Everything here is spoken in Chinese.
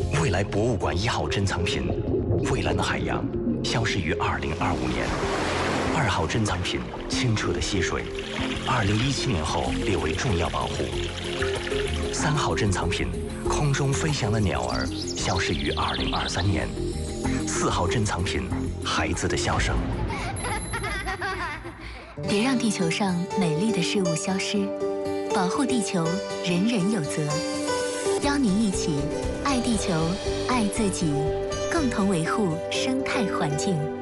未来博物馆1号珍藏品《蔚蓝的海洋》消失于2025年，2号珍藏品清澈的溪水，2017年后列为重要保护。3号珍藏品空中飞翔的鸟儿消失于2023年。4号珍藏品孩子的笑声。 别让地球上美丽的事物消失，保护地球，人人有责。邀您一起爱地球，爱自己，共同维护生态环境。